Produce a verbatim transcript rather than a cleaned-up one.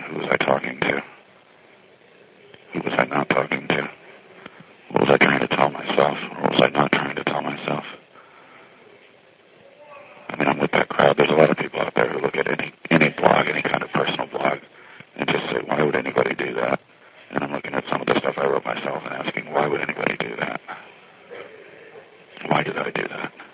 Who was I talking to? Who was I not talking to? What was I trying to tell myself, or what was I not trying to tell myself? I mean, I'm with that crowd. There's a lot of people out there who look at any any blog, any kind of personal blog, and just say, why would anybody do that? And I'm looking at some of the stuff I wrote myself and asking, why would anybody do that? Why did I do that?